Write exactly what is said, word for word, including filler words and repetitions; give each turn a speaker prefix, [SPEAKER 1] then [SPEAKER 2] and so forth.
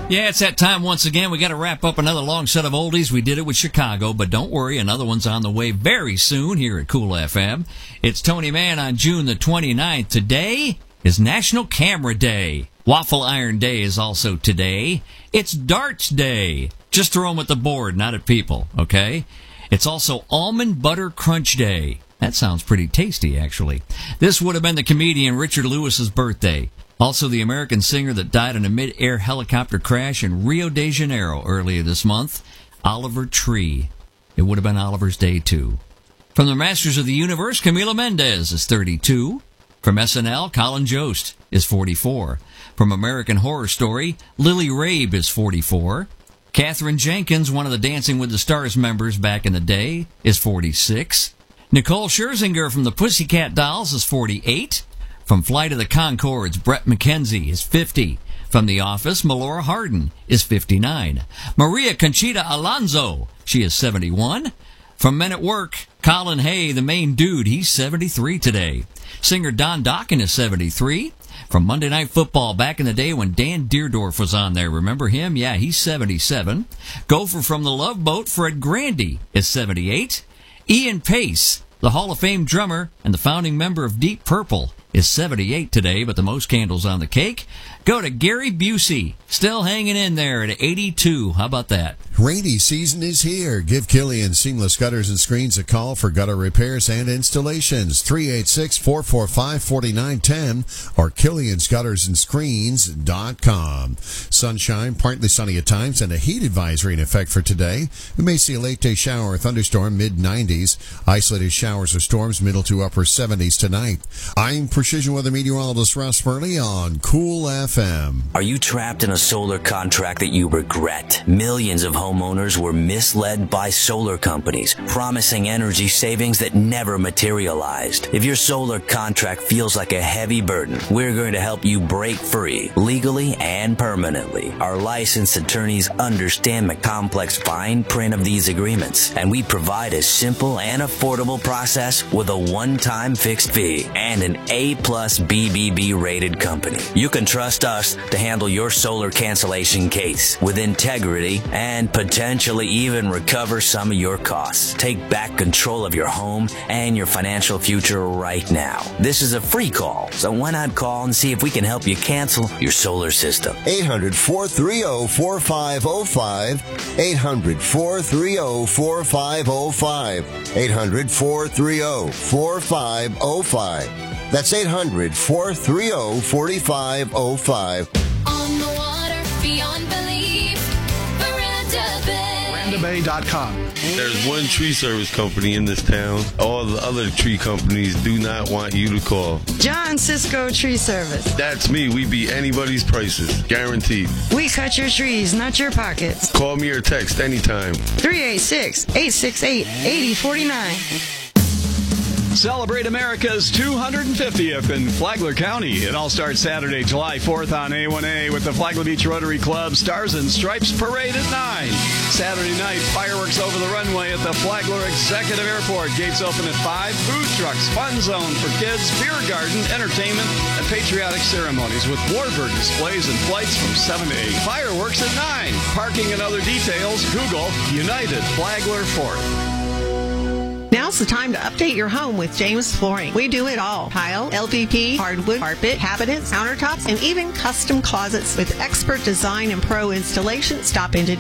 [SPEAKER 1] Yeah, it's that time once again. We got to wrap up another long set of oldies. We did it with Chicago, but don't worry, another one's on the way very soon here at Cool F M. It's Tony Mann on June the twenty-ninth. Today is National Camera Day. Waffle Iron Day is also today. It's Darts Day. Just throw them at the board, not at people, okay? It's also Almond Butter Crunch Day. That sounds pretty tasty, actually. This would have been the comedian Richard Lewis's birthday. Also, the American singer that died in a mid-air helicopter crash in Rio de Janeiro earlier this month, Oliver Tree. It would have been Oliver's day, too. From the Masters of the Universe, Camila Mendez is thirty-two. From S N L, Colin Jost is forty-four. From American Horror Story, Lily Rabe is forty-four. Katherine Jenkins, one of the Dancing with the Stars members back in the day, is forty-six. Nicole Scherzinger from the Pussycat Dolls is forty-eight. From Flight of the Conchords, Brett McKenzie is fifty. From The Office, Melora Hardin is fifty-nine. Maria Conchita Alonso, she is seventy-one. From Men at Work, Colin Hay, the main dude, he's seventy-three today. Singer Don Dokken is seventy-three. From Monday Night Football, back in the day when Dan Deerdorf was on there, remember him? Yeah, he's seventy-seven. Gopher from The Love Boat, Fred Grandy is seventy-eight. Ian Pace, the Hall of Fame drummer and the founding member of Deep Purple, is seventy-eight today, but the most candles on the cake go to Gary Busey, still hanging in there at eighty-two. How about that?
[SPEAKER 2] Rainy season is here. Give Killian Seamless Gutters and Screens a call for gutter repairs and installations. three eight six, four four five, four nine one zero or Killian's Gutters and Screens dot com. Sunshine, partly sunny at times, and a heat advisory in effect for today. We may see a late-day shower or thunderstorm, mid nineties. Isolated showers or storms, middle to upper seventies tonight. I'm Precision Weather Meteorologist Russ Burnley on Cool F M.
[SPEAKER 3] Are you trapped in a solar contract that you regret? Millions of homeowners were misled by solar companies, promising energy savings that never materialized. If your solar contract feels like a heavy burden, we're going to help you break free, legally and permanently. Our licensed attorneys understand the complex fine print of these agreements, and we provide a simple and affordable process with a one-time fixed fee and an A plus B B B rated company. You can trust us to handle your solar cancellation case with integrity and potentially even recover some of your costs. Take back control of your home and your financial future right now. This is a free call, so why not call and see if we can help you cancel your solar system?
[SPEAKER 4] eight hundred, four three zero, four five zero five. eight hundred, four three zero, four five zero five. eight hundred, four three zero, four five zero five. That's eight hundred, four three zero, four five zero five.
[SPEAKER 5] On the water, beyond belief, Veranda Bay.
[SPEAKER 6] Veranda Bay dot com.
[SPEAKER 7] There's one tree service company in this town. All the other tree companies do not want you to call.
[SPEAKER 8] John Cisco Tree Service.
[SPEAKER 7] That's me. We beat anybody's prices. Guaranteed.
[SPEAKER 8] We cut your trees, not your pockets.
[SPEAKER 7] Call me or text anytime.
[SPEAKER 8] three eight six, eight six eight, eight zero four nine.
[SPEAKER 6] Celebrate America's two hundred fiftieth in Flagler County. It all starts Saturday, July fourth on A one A with the Flagler Beach Rotary Club Stars and Stripes Parade at nine. Saturday night, fireworks over the runway at the Flagler Executive Airport. Gates open at five. Food trucks, fun zone for kids, beer garden, entertainment, and patriotic ceremonies with warbird displays and flights from seven to eight. Fireworks at nine. Parking and other details, Google United Flagler fourth.
[SPEAKER 9] Now's the time to update your home with James Flooring. We do it all. Tile, L V P, hardwood, carpet, cabinets, countertops, and even custom closets with expert design and pro installation. Stop into